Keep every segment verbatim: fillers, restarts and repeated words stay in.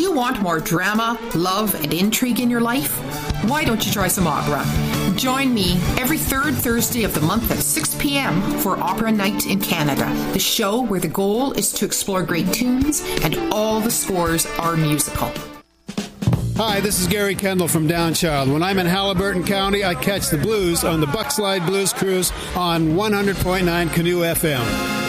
you want more drama, love, and intrigue in your life? Why don't you try some opera? Join me every third Thursday of the month at six p.m. for Opera Night in Canada, the show where the goal is to explore great tunes and all the scores are musical. Hi, this is Gary Kendall from Downchild. When I'm in Halliburton County, I catch the blues on the Buckslide Blues Cruise on one hundred point nine Canoe F M.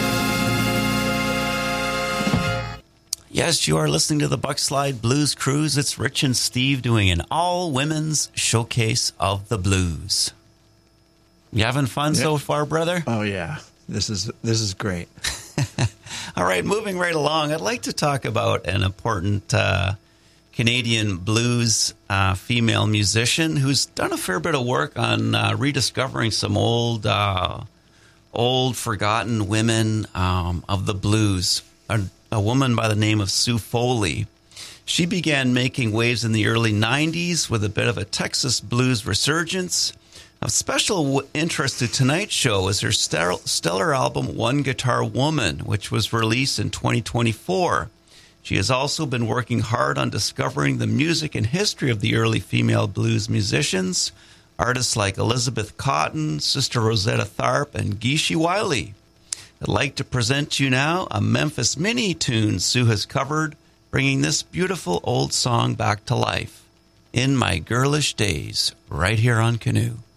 Yes, you are listening to the Buckslide Blues Cruise. It's Rich and Steve doing an all-women's showcase of the blues. You having fun yep. so far, brother? Oh, yeah. This is this is great. All right, moving right along, I'd like to talk about an important uh, Canadian blues uh, female musician who's done a fair bit of work on uh, rediscovering some old, uh, old forgotten women um, of the blues. A, a woman by the name of Sue Foley. She began making waves in the early nineties with a bit of a Texas blues resurgence. Of special interest to tonight's show is her stellar album, One Guitar Woman, which was released in twenty twenty-four. She has also been working hard on discovering the music and history of the early female blues musicians, artists like Elizabeth Cotten, Sister Rosetta Tharpe, and Geeshie Wiley. I'd like to present to you now a Memphis Mini tune Sue has covered, bringing this beautiful old song back to life. In My Girlish Days, right here on Canoe.